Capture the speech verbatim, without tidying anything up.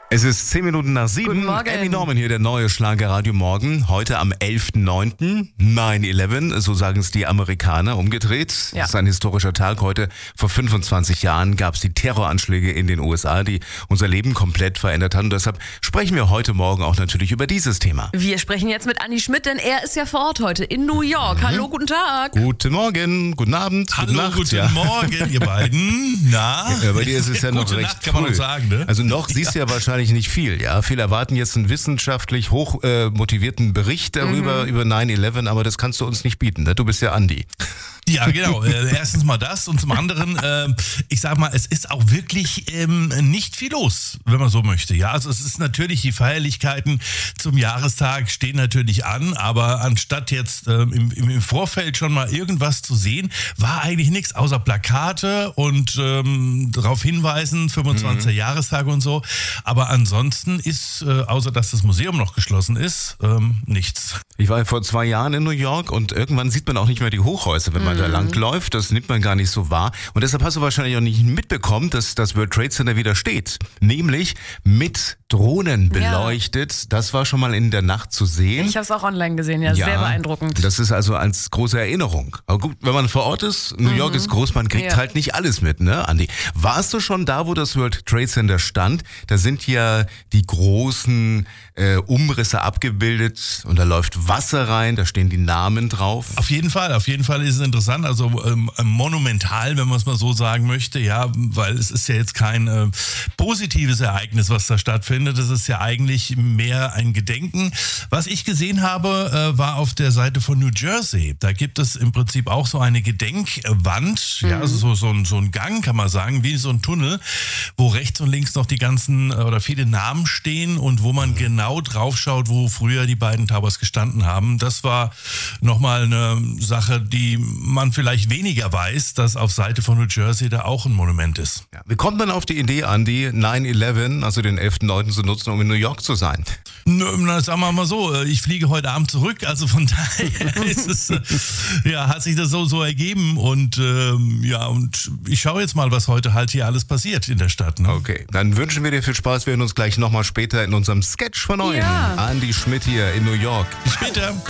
Es ist zehn Minuten nach sieben. Guten Morgen. Amy Norman hier, der neue Schlagerradio Morgen. Heute am elften neunten neun elf, so sagen es die Amerikaner, umgedreht. Ja. Das ist ein historischer Tag. Heute vor fünfundzwanzig Jahren gab es die Terroranschläge in den U S A, die unser Leben komplett verändert haben. Und deshalb sprechen wir heute Morgen auch natürlich über dieses Thema. Wir sprechen jetzt mit Andi Schmidt, denn er ist ja vor Ort heute in New York. Hallo, guten Tag. Guten Morgen, guten Abend, Hallo, gute Nacht. guten ja. Morgen, ihr beiden. Na? Ja, bei dir ist es ja noch Gute recht Nacht, kann man früh. noch sagen, ne? Also noch siehst du ja wahrscheinlich nicht viel, ja. Viele erwarten jetzt einen wissenschaftlich hoch äh, motivierten Bericht darüber, Mhm. über neun elf, aber das kannst du uns nicht bieten, ne? Du bist ja Andi. Ja, genau. Äh, erstens mal das und zum anderen, äh, ich sag mal, es ist auch wirklich ähm, nicht viel los, wenn man so möchte. Ja, also es ist natürlich, die Feierlichkeiten zum Jahrestag stehen natürlich an, aber anstatt jetzt ähm, im, im Vorfeld schon mal irgendwas zu sehen, war eigentlich nichts außer Plakate und ähm, darauf hinweisen, fünfundzwanzigster Jahrestag und so. Aber ansonsten ist, äh, außer dass das Museum noch geschlossen ist, ähm, nichts. Ich war ja vor zwei Jahren in New York und irgendwann sieht man auch nicht mehr die Hochhäuser, wenn man da langläuft. Das nimmt man gar nicht so wahr. Und deshalb hast du wahrscheinlich auch nicht mitbekommen, dass das World Trade Center wieder steht. Nämlich mit Drohnen beleuchtet. Das war schon mal in der Nacht zu sehen. Ich habe es auch online gesehen, ja, sehr beeindruckend. Das ist also als große Erinnerung. Aber gut, wenn man vor Ort ist, New York ist groß, man kriegt Ja. halt nicht alles mit, ne, Andi? Warst du schon da, wo das World Trade Center stand? Da sind ja die großen äh, Umrisse abgebildet und da läuft Wasser rein, da stehen die Namen drauf. Auf jeden Fall, auf jeden Fall ist es interessant, also ähm, monumental, wenn man es mal so sagen möchte, ja, weil es ist ja jetzt kein äh, positives Ereignis, was da stattfindet, es ist ja eigentlich mehr ein Gedenken. Was ich gesehen habe, äh, war auf der Seite von New Jersey, da gibt es im Prinzip auch so eine Gedenkwand, ja, also so, so, ein, so ein Gang, kann man sagen, wie so ein Tunnel, wo rechts und links noch die ganzen äh, oder viele Namen stehen und wo man genau drauf schaut, wo früher die beiden Towers gestanden haben. Das war nochmal eine Sache, die man vielleicht weniger weiß, dass auf Seite von New Jersey da auch ein Monument ist. Ja, wie kommt man auf die Idee, Andi, neun elf, also den elften neunten zu nutzen, um in New York zu sein? Nö, na, sagen wir mal so, ich fliege heute Abend zurück, also von daher ist es, äh, ja, hat sich das so, so ergeben und ähm, ja, und ich schaue jetzt mal, was heute halt hier alles passiert in der Stadt. Ne? Okay, dann wünschen wir dir viel Spaß. Wir hören uns gleich nochmal später in unserem Sketch von euch. Ja. Andi Schmidt hier in New York. Bis später.